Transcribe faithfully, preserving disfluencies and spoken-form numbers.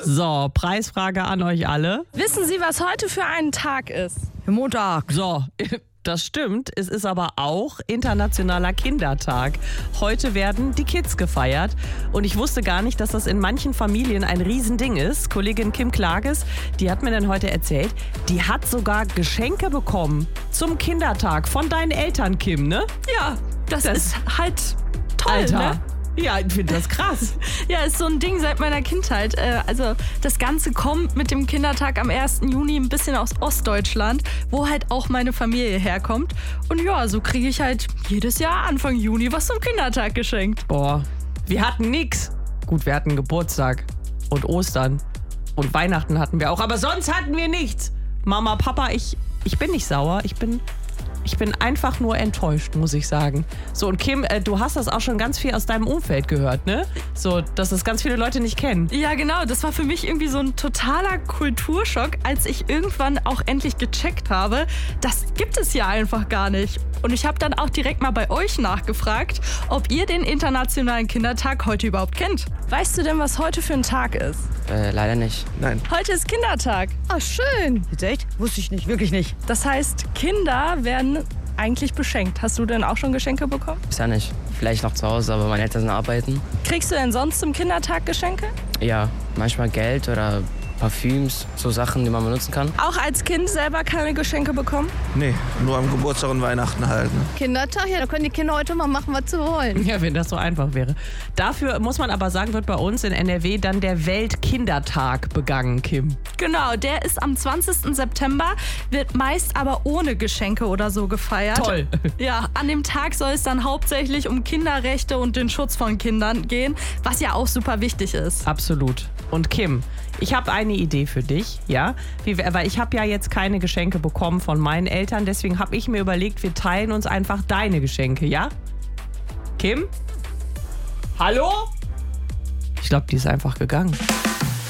So, Preisfrage an euch alle. Wissen Sie, was heute für einen Tag ist? Montag. So, das stimmt. Es ist aber auch Internationaler Kindertag. Heute werden die Kids gefeiert. Und ich wusste gar nicht, dass das in manchen Familien ein Riesending ist. Kollegin Kim Klages, die hat mir dann heute erzählt, die hat sogar Geschenke bekommen zum Kindertag von deinen Eltern, Kim, ne? Ja, das, Das- ist halt toll, Alter. ne? Ja, ich finde das krass. Ja, ist so ein Ding seit meiner Kindheit. Äh, Also das Ganze kommt mit dem Kindertag am ersten Juni ein bisschen aus Ostdeutschland, wo halt auch meine Familie herkommt. Und ja, so kriege ich halt jedes Jahr Anfang Juni was zum Kindertag geschenkt. Boah, wir hatten nix. Gut, wir hatten Geburtstag und Ostern und Weihnachten hatten wir auch, aber sonst hatten wir nichts. Mama, Papa, ich, ich bin nicht sauer, ich bin, ich bin einfach nur enttäuscht, muss ich sagen. So, und Kim, äh, du hast das auch schon ganz viel aus deinem Umfeld gehört, ne? So, dass das ganz viele Leute nicht kennen. Ja, genau. Das war für mich irgendwie so ein totaler Kulturschock, als ich irgendwann auch endlich gecheckt habe, das gibt es ja einfach gar nicht. Und ich habe dann auch direkt mal bei euch nachgefragt, ob ihr den Internationalen Kindertag heute überhaupt kennt. Weißt du denn, was heute für ein Tag ist? Äh, leider nicht. Nein. Heute ist Kindertag. Ah, schön. Jetzt echt? Wusste ich nicht, wirklich nicht. Das heißt, Kinder werden eigentlich beschenkt. Hast du denn auch schon Geschenke bekommen? Ist ja nicht. Vielleicht noch zu Hause, aber meine Eltern sind arbeiten. Kriegst du denn sonst zum Kindertag Geschenke? Ja, manchmal Geld oder Parfüms, so Sachen, die man benutzen kann. Auch als Kind selber keine Geschenke bekommen? Nee, nur am Geburtstag und Weihnachten halt. Ne? Kindertag, ja, da können die Kinder heute mal machen, was sie wollen. Ja, wenn das so einfach wäre. Dafür muss man aber sagen, wird bei uns in N R W dann der Weltkindertag begangen, Kim. Genau, der ist am zwanzigsten September, wird meist aber ohne Geschenke oder so gefeiert. Toll. Ja, an dem Tag soll es dann hauptsächlich um Kinderrechte und den Schutz von Kindern gehen, was ja auch super wichtig ist. Absolut. Und Kim, ich habe eine Idee für dich, ja? Wie, wir- weil ich habe ja jetzt keine Geschenke bekommen von meinen Eltern, deswegen habe ich mir überlegt, wir teilen uns einfach deine Geschenke, ja? Kim? Hallo? Ich glaube, die ist einfach gegangen.